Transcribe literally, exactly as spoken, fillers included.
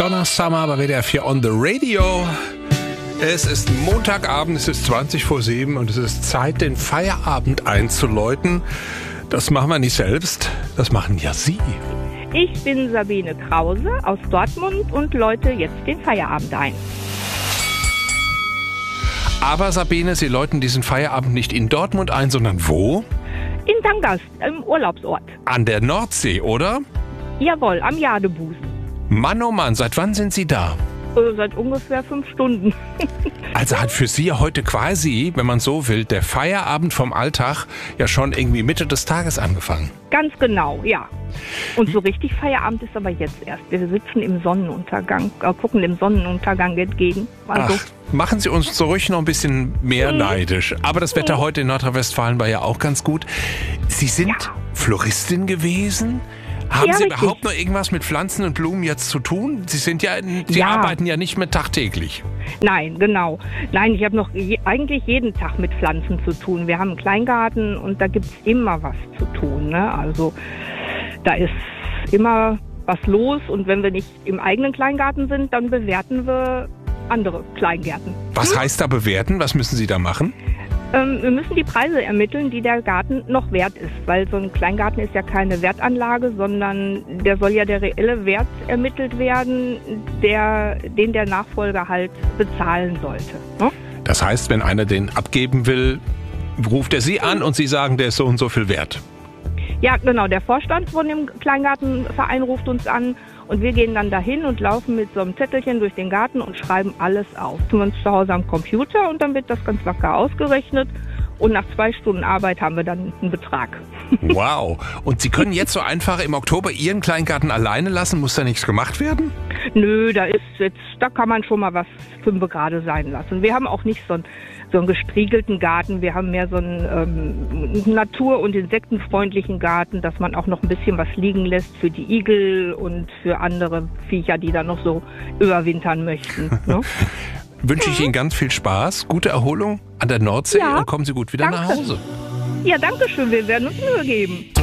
Donna Summer bei W D R vier on the Radio. Es ist Montagabend, es ist zwanzig vor sieben und es ist Zeit, den Feierabend einzuläuten. Das machen wir nicht selbst, das machen ja Sie. Ich bin Sabine Krause aus Dortmund und läute jetzt den Feierabend ein. Aber Sabine, Sie läuten diesen Feierabend nicht in Dortmund ein, sondern wo? In Sankt Gast, im Urlaubsort. An der Nordsee, oder? Jawohl, am Jadebusen. Mann, oh Mann, seit wann sind Sie da? Äh, seit ungefähr fünf Stunden. Also hat für Sie heute quasi, wenn man so will, der Feierabend vom Alltag ja schon irgendwie Mitte des Tages angefangen. Ganz genau, ja. Und so richtig Feierabend ist aber jetzt erst. Wir sitzen im Sonnenuntergang, äh, gucken dem Sonnenuntergang entgegen. Also, Ach, machen Sie uns so ruhig noch ein bisschen mehr neidisch. Aber das Wetter heute in Nordrhein-Westfalen war ja auch ganz gut. Sie sind Ja. Floristin gewesen? Haben Ja, Sie richtig. überhaupt noch irgendwas mit Pflanzen und Blumen jetzt zu tun? Sie sind ja, Sie Ja. arbeiten ja nicht mehr tagtäglich. nein, genau. Nein, ich habe noch je, eigentlich jeden Tag mit Pflanzen zu tun. Wir haben einen Kleingarten und da gibt's immer was zu tun. Ne? Also da ist immer was los und wenn wir nicht im eigenen Kleingarten sind, dann bewerten wir andere Kleingärten. Was heißt da bewerten? Was müssen Sie da machen? Ähm, wir müssen die Preise ermitteln, die der Garten noch wert ist, weil so ein Kleingarten ist ja keine Wertanlage, sondern der soll ja der reelle Wert ermittelt werden, der, den der Nachfolger halt bezahlen sollte. Ne? Das heißt, wenn einer den abgeben will, ruft er Sie an und Sie sagen, der ist so und so viel wert. Ja, genau, der Vorstand von dem Kleingartenverein ruft uns an und wir gehen dann dahin und laufen mit so einem Zettelchen durch den Garten und schreiben alles auf. Tun wir uns zu Hause am Computer und dann wird das ganz wacker ausgerechnet und nach zwei Stunden Arbeit haben wir dann einen Betrag. Wow. Und Sie können jetzt so einfach im Oktober Ihren Kleingarten alleine lassen? Muss da nichts gemacht werden? Nö, da ist jetzt, da kann man schon mal was fünf gerade sein lassen. Wir haben auch nicht so einen, so einen gestriegelten Garten, wir haben mehr so einen ähm, natur- und insektenfreundlichen Garten, dass man auch noch ein bisschen was liegen lässt für die Igel und für andere Viecher, die da noch so überwintern möchten. Ne? Wünsche ich Ihnen ganz viel Spaß, gute Erholung an der Nordsee Ja, und kommen Sie gut wieder danke. nach Hause. Ja, danke schön, wir werden uns Mühe geben.